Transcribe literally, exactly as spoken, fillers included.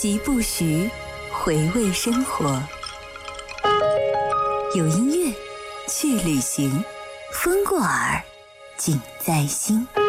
习不徐，回味生活。有音乐，去旅行，风过耳，景在心。